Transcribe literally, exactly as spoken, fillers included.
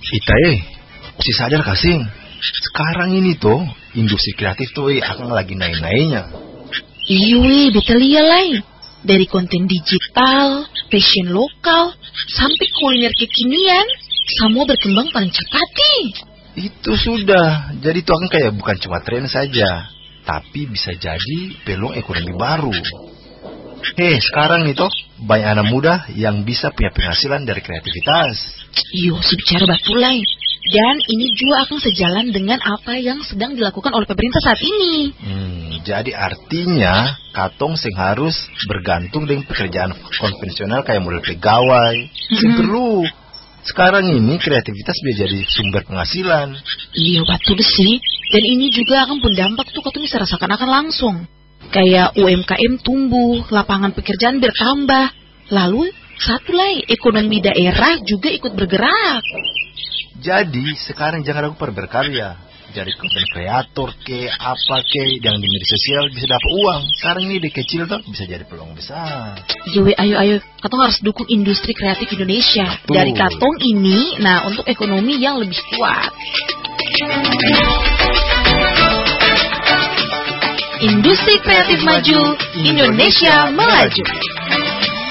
Itae, si sadar kasing. Sekarang ini tuh industri kreatif tuh eh, akan lagi naik-naiknya. Iya, betul ya lah. Dari konten digital, fashion lokal, sampai kuliner kekinian, semua berkembang paling cepat nih. Itu sudah, jadi itu akan kayak bukan cuma tren saja, tapi bisa jadi peluang ekonomi baru. Hei, sekarang nih toh banyak anak muda yang bisa punya penghasilan dari kreativitas. Iya, bicara betul lah. Dan ini juga akan sejalan dengan apa yang sedang dilakukan oleh pemerintah saat ini. Hmm, jadi artinya katong sing harus bergantung dengan pekerjaan konvensional kayak model pegawai. Sing Hmm. perlu. Sekarang ini kreativitas bisa jadi sumber penghasilan. Iya, betul sih. Dan ini juga akan berdampak tuh katanya bisa rasakan akan langsung. Kayak U M K M tumbuh, lapangan pekerjaan bertambah. Lalu satu lagi, ekonomi daerah juga ikut bergerak. Jadi sekarang jangan ragu pada berkarya. Jadi konten kreator ke apa ke yang di media sosial bisa dapat uang. Sekarang ini di kecil tuh bisa jadi peluang besar. Iya, ayo ayo, katong harus dukung industri kreatif Indonesia. Betul. Dari katong ini, nah untuk ekonomi yang lebih kuat. Industri kreatif maju, Indonesia melaju.